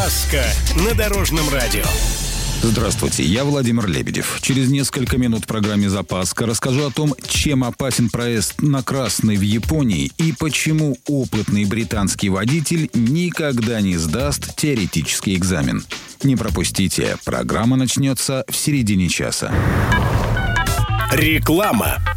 Запаска на Дорожном радио. Здравствуйте, я Владимир Лебедев. Через несколько минут в программе «Запаска» расскажу о том, чем опасен проезд на красный в Японии и почему опытный британский водитель никогда не сдаст теоретический экзамен. Не пропустите, программа начнется в середине часа. Реклама.